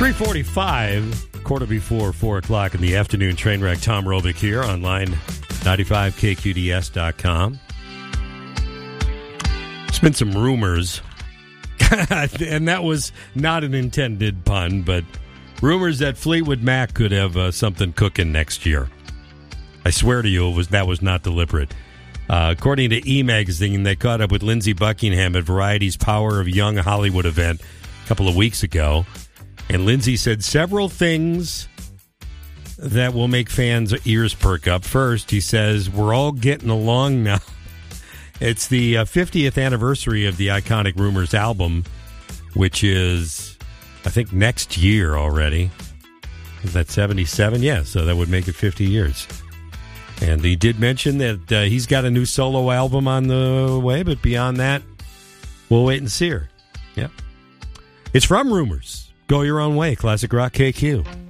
3:45, quarter before 4 o'clock in the afternoon. Trainwreck, Tom Robick here, online, 95KQDS.com. There's been some rumors, and that was not an intended pun, but rumors that Fleetwood Mac could have something cooking next year. I swear to you, that was not deliberate. According to E! Magazine, they caught up with Lindsey Buckingham at Variety's Power of Young Hollywood event a couple of weeks ago. And Lindsey said several things that will make fans' ears perk up. First, he says, we're all getting along now. It's the 50th anniversary of the iconic Rumors album, which is, I think, next year already. Is that 77? Yeah, so that would make it 50 years. And he did mention that he's got a new solo album on the way, but beyond that, we'll wait and see her. Yep. It's from Rumors. Go your own way. Classic Rock KQ.